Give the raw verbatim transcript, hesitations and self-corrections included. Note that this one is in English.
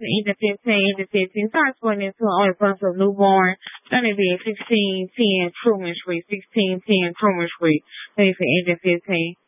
for engine fifteen, engine fifteen. Start splitting into an only bus of newborn. Let me be sixteen ten Truman Street, sixteen ten Truman Street. Let me for engine fifteen.